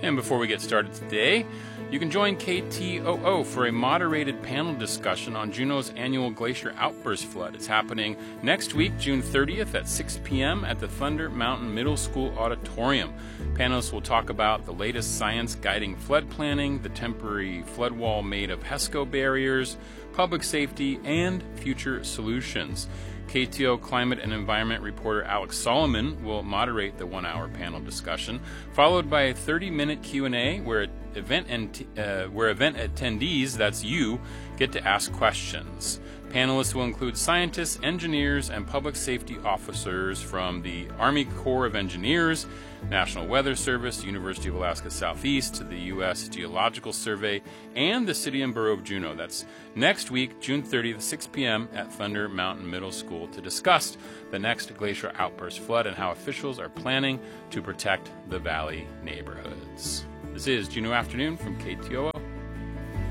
And before we get started today, you can join KTOO for a moderated panel discussion on Juneau's annual glacier outburst flood. It's happening next week, June 30th at 6 p.m. at the Thunder Mountain Middle School Auditorium. Panelists will talk about the latest science guiding flood planning, the temporary flood wall made of HESCO barriers, public safety, and future solutions. KTO climate and environment reporter Alex Solomon will moderate the one-hour panel discussion, followed by a 30-minute Q&A where event attendees, that's you, get to ask questions. Panelists will include scientists, engineers, and public safety officers from the Army Corps of Engineers, National Weather Service, University of Alaska Southeast, the U.S. Geological Survey, and the City and Borough of Juneau. That's next week, June 30th, 6 p.m. at Thunder Mountain Middle School to discuss the next glacial outburst flood and how officials are planning to protect the valley neighborhoods. This is Juneau Afternoon from KTOO.